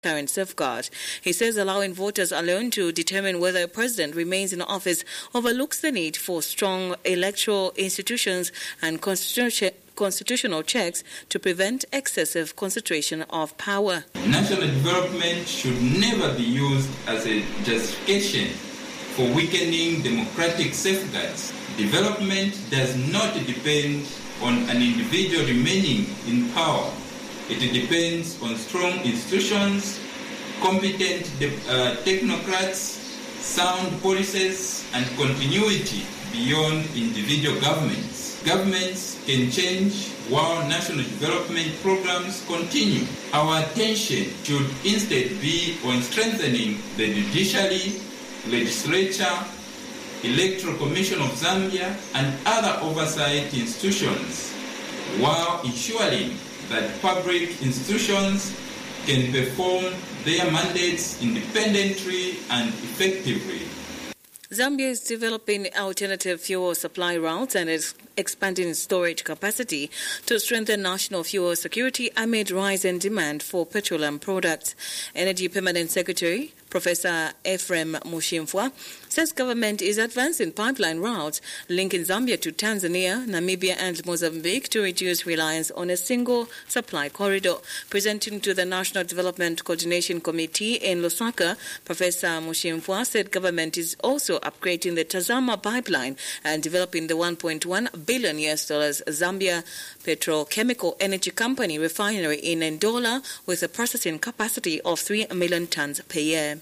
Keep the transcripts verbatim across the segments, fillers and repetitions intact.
current safeguard. He says allowing voters alone to determine whether a president remains in office overlooks the need for strong electoral institutions and constitution. constitutional checks to prevent excessive concentration of power. National development should never be used as a justification for weakening democratic safeguards. Development does not depend on an individual remaining in power. It depends on strong institutions, competent uh, technocrats, sound policies, and continuity beyond individual governments. Governments can change while national development programs continue. Our attention should instead be on strengthening the judiciary, legislature, Electoral Commission of Zambia, and other oversight institutions, while ensuring that public institutions can perform their mandates independently and effectively. Zambia is developing alternative fuel supply routes and is expanding storage capacity to strengthen national fuel security amid rising demand for petroleum products. Energy Permanent Secretary Professor Ephraim Mushimfwa says government is advancing pipeline routes linking Zambia to Tanzania, Namibia and Mozambique to reduce reliance on a single supply corridor. Presenting to the National Development Coordination Committee in Lusaka, Professor Mushimfwa said government is also upgrading the Tazama pipeline and developing the one point one billion U S dollars Zambia Petrochemical Energy Company refinery in Ndola with a processing capacity of three million tons per year.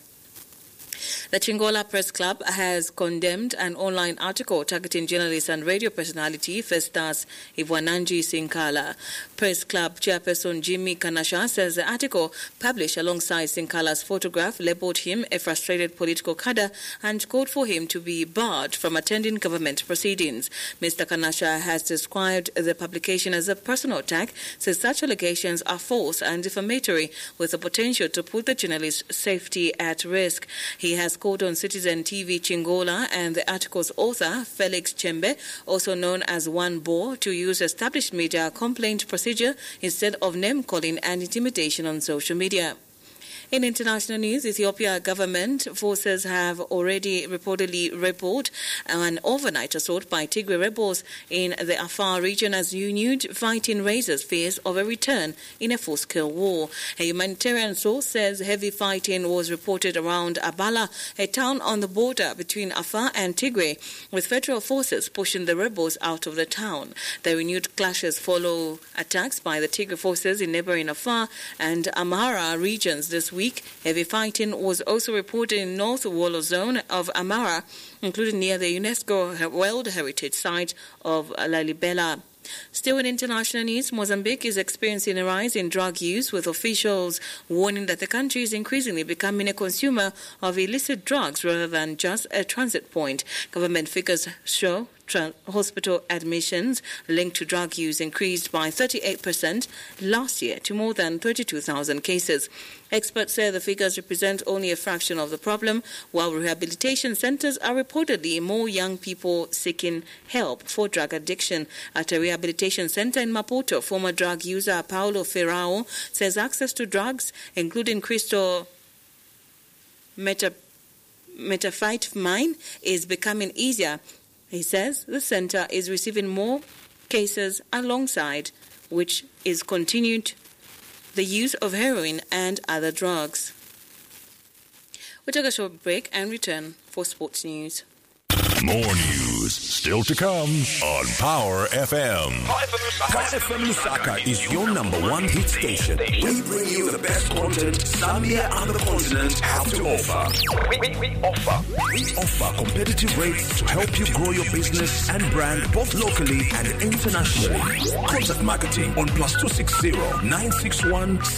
The Chingola Press Club has condemned an online article targeting journalist and radio personality Festus Ivwananji Sinkala. Press Club chairperson Jimmy Kanasha says the article published alongside Sinkala's photograph labeled him a frustrated political cadre and called for him to be barred from attending government proceedings. Mister Kanasha has described the publication as a personal attack, says such allegations are false and defamatory with the potential to put the journalist's safety at risk. He has called on Citizen T V Chingola and the article's author, Felix Chembe, also known as One Bo, to use established media complaint procedure instead of name-calling and intimidation on social media. In international news, Ethiopia government forces have already reportedly repelled an overnight assault by Tigray rebels in the Afar region as renewed fighting raises fears of a return in a full-scale war. A humanitarian source says heavy fighting was reported around Abala, a town on the border between Afar and Tigray, with federal forces pushing the rebels out of the town. The renewed clashes follow attacks by the Tigray forces in neighboring Afar and Amhara regions this week. Week. Heavy fighting was also reported in North Wollo zone of Amara, including near the UNESCO World Heritage Site of Lalibela. Still in international news, Mozambique is experiencing a rise in drug use, with officials warning that the country is increasingly becoming a consumer of illicit drugs rather than just a transit point. Government figures show Tra- hospital admissions linked to drug use increased by thirty-eight percent last year to more than thirty-two thousand cases. Experts say the figures represent only a fraction of the problem, while rehabilitation centers are reportedly more young people seeking help for drug addiction. At a rehabilitation center in Maputo, former drug user Paulo Ferrao says access to drugs, including crystal meta- methamphetamine, is becoming easier. He says the center is receiving more cases alongside which is continued the use of heroin and other drugs. We'll take a short break and return for sports news. More news still to come on Power F M. Power F M Lusaka is your number one hit station. We bring you the best content Zambia and the continent have to offer. We, we, we offer. We offer competitive rates to help you grow your business and brand both locally and internationally. Contact marketing on plus two six zero nine six one